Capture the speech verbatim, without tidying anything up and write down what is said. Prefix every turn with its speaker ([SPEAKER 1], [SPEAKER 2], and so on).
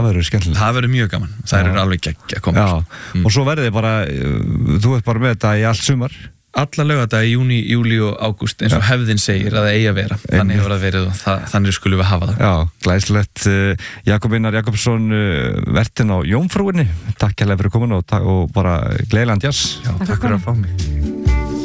[SPEAKER 1] Það verður skemmtilegt.
[SPEAKER 2] Það verður mjög gaman. Það eru alveg gegg að koma.
[SPEAKER 1] Já, mm. og svo verður þið bara, þú ert bara með þetta í allt sumar.
[SPEAKER 2] Alla laugardaga í júní, júlí og ágúst eins og hefðin segir að það eigi að vera. Þannig hefur það verið og það, þannig skulum við hafa það.
[SPEAKER 1] Já, glæsilegt. Jakob Einar Jakobsson, vertinn á Jómfrúinni. Takk hérlega fyrir komin og, og bara gleðilegan jazz.
[SPEAKER 2] Já, takk fyrir að fá mig.